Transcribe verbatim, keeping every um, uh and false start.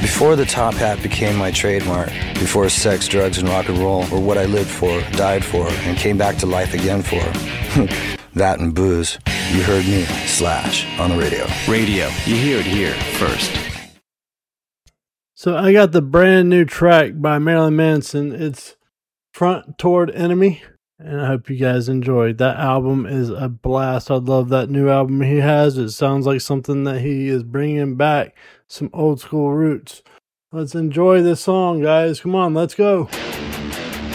Before the top hat became my trademark, before sex, drugs, and rock and roll were what I lived for, died for, and came back to life again for, that and booze, you heard me, Slash, on the radio. Radio, you hear it here first. So I got the brand new track by Marilyn Manson. It's Front Toward Enemy, and I hope you guys enjoyed. That album is a blast. I love that new album he has. It sounds like something that he is bringing back some old school roots. Let's enjoy this song, guys. Come on, let's go.